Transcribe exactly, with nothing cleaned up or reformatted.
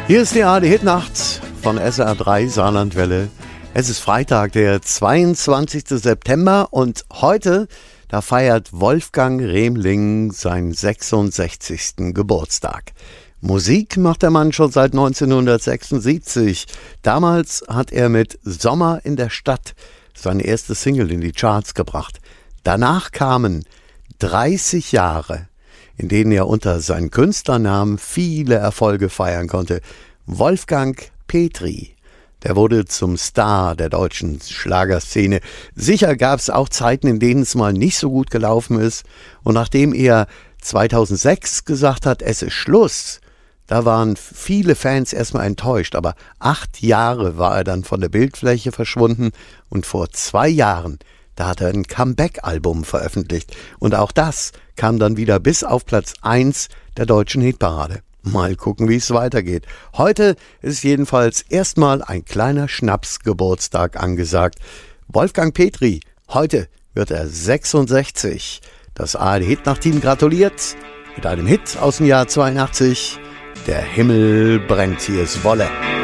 Hier ist die A R D-Hitnacht von S R drei Saarlandwelle. Es ist Freitag, der zweiundzwanzigste September und heute, da feiert Wolfgang Remling seinen sechsundsechzigsten Geburtstag. Musik macht der Mann schon seit neunzehnhundertsechsundsiebzig. Damals hat er mit Sommer in der Stadt seine erste Single in die Charts gebracht. Danach kamen dreißig Jahre, in denen er unter seinen Künstlernamen viele Erfolge feiern konnte. Wolfgang Petri, der wurde zum Star der deutschen Schlagerszene. Sicher gab es auch Zeiten, in denen es mal nicht so gut gelaufen ist. Und nachdem er zweitausendsechs gesagt hat, es ist Schluss, da waren viele Fans erstmal enttäuscht. Aber acht Jahre war er dann von der Bildfläche verschwunden. Und vor zwei Jahren, da hat er ein Comeback-Album veröffentlicht. Und auch das kam dann wieder bis auf Platz eins der deutschen Hitparade. Mal gucken, wie es weitergeht. Heute ist jedenfalls erstmal ein kleiner Schnapsgeburtstag angesagt. Wolfgang Petri, heute wird er sechsundsechzig. Das A R D-Hitnacht-Team gratuliert mit einem Hit aus dem Jahr zweiundachtzig. Der Himmel brennt, hier ist Wolle.